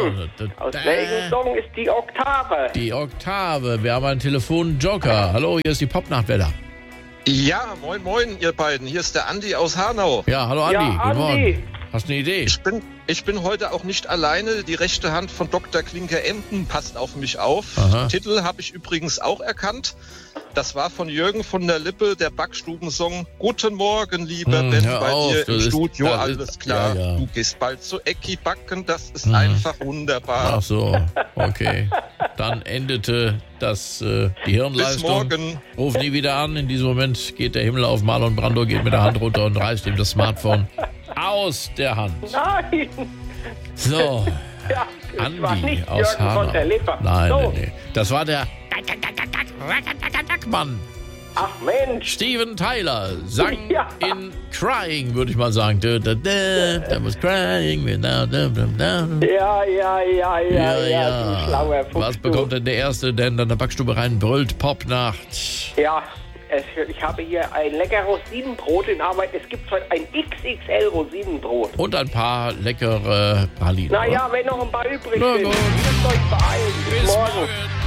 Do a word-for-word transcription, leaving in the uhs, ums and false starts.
Song? Aus welchem Song ist die Oktave? Die Oktave. Wir haben einen Telefonjoker. Hallo, hier ist die Popnachtwelle. Ja, moin moin ihr beiden. Hier ist der Andi aus Hanau. Ja, hallo Andi. Ja, Guten Andi. Morgen. Hast du eine Idee? Ich bin, ich bin heute auch nicht alleine. Die rechte Hand von Doktor Klinker-Emden passt auf mich auf. Aha. Titel habe ich übrigens auch erkannt. Das war von Jürgen von der Lippe, der Backstubensong. Guten Morgen, lieber Hm, Ben, hör bei auf, dir im das ist- Studio, das alles ist- klar. ja, ja. Du gehst bald zu Ecki backen, das ist Hm. einfach wunderbar. Ach so, okay. Dann endete das äh, die Bis Hirnleistung. morgen. Ruf nie wieder an. In diesem Moment geht der Himmel auf. Marlon Brando geht mit der Hand runter und reißt ihm das Smartphone aus der Hand. Nein! So, Ja, es war Andi nicht aus Jürgen Hanau. von der Lippe. Nein, so. nee, nee. Das war der Mann. Ach Mensch! Steven Tyler sang Ja. in Crying, würde ich mal sagen. Da, da, da, da was crying. Da, da, da, da. Ja, ja, ja, ja, ja, du schlauer Fuchs. Was bekommt denn der Erste, der in der Backstube rein brüllt? Popnacht. Ja, es, ich habe hier ein lecker Rosinenbrot in Arbeit. Es gibt heute ein X X L Rosinenbrot. Und ein paar leckere Pralinen. Naja, wenn noch ein paar übrig Na sind. gut. Müsst euch beeilen. Bis, Bis morgen. morgen.